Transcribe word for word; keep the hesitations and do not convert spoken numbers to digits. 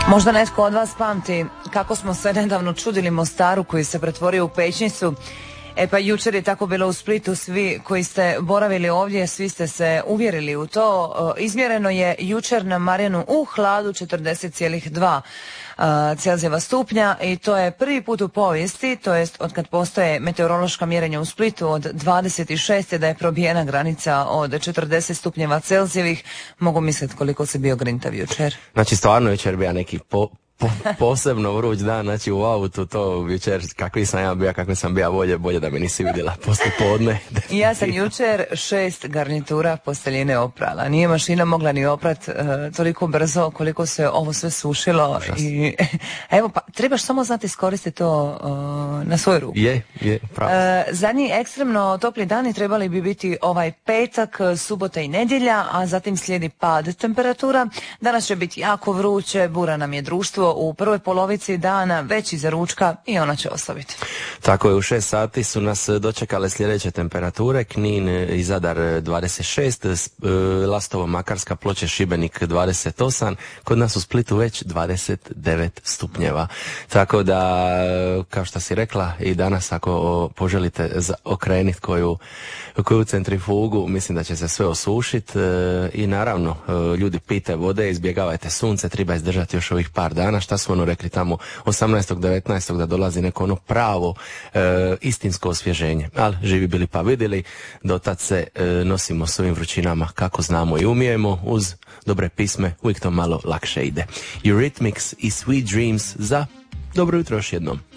Možda netko od vas pamti kako smo se nedavno čudili Mostaru koji se pretvorio u pećnicu. E pa jučer je tako bilo u Splitu, svi koji ste boravili ovdje, svi ste se uvjerili u to. Izmjereno je jučer na Marjanu u hladu četrdeset zarez dva Celzijeva stupnja i to je prvi put u povijesti, to jest od kad postoje meteorološka mjerenja u Splitu od dvadeset šest da je probijena granica od četrdeset stupnjeva Celzijevih. Mogu misliti koliko se bio grintav jučer. Znači stvarno jučer bio neki po... Po, posebno vruć dan, znači u autu to jučer, kakvi sam ja bio, kakvi sam bio, bolje, bolje da me nisi vidjela poslije podne. Ja sam jučer šest garnitura posteljine oprala. Nije mašina mogla ni oprat uh, toliko brzo koliko se ovo sve sušilo. I, evo, pa trebaš samo znati iskoristiti to uh, na svoju ruku. Je, je, pravo. Uh, zadnji ekstremno topli dani trebali bi biti ovaj petak, subota i nedjelja, a zatim slijedi pad temperatura. Danas će biti jako vruće, bura nam je društvo u prvoj polovici dana, već iza ručka i ona će oslabiti. Tako je, u šest sati su nas dočekale sljedeće temperature: Knin i Zadar dvadeset šest, Lastovo, Makarska, Ploče, Šibenik dvadeset osam, kod nas u Splitu već dvadeset devet stupnjeva. Tako da, kao što si rekla, i danas ako poželite okreniti koju, koju centrifugu, mislim da će se sve osušiti i naravno, ljudi, pijte vode, izbjegavajte sunce, treba izdržati još ovih par dana. Šta su ono rekli tamo osamnaestog devetnaestog da dolazi neko ono pravo e, istinsko osvježenje, ali živi bili pa vidjeli. Dotad se e, nosimo s ovim vrućinama kako znamo i umijemo, uz dobre pisme uvijek to malo lakše ide. Eurythmics i Sweet Dreams za dobro jutro još jednom.